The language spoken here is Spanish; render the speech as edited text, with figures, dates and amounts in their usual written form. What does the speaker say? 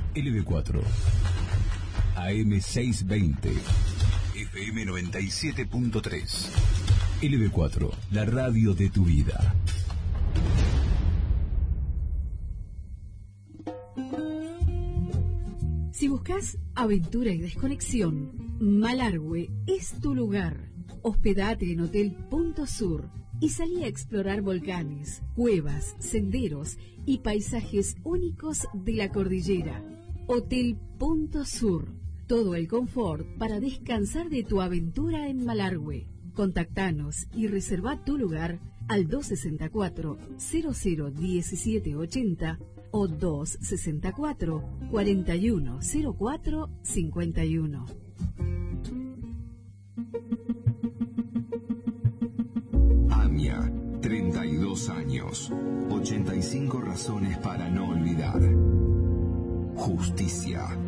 LB4, AM620, FM 97.3. LB4, la radio de tu vida. Si buscas aventura y desconexión, Malargüe es tu lugar. Hospedate en Hotel Punto Sur y salí a explorar volcanes, cuevas, senderos y paisajes únicos de la cordillera. Hotel Punto Sur. Todo el confort para descansar de tu aventura en Malargüe. Contactanos y reserva tu lugar al 264-001780 o 264-410451. AMIA, 32 años, 85 razones para no olvidar. Justicia.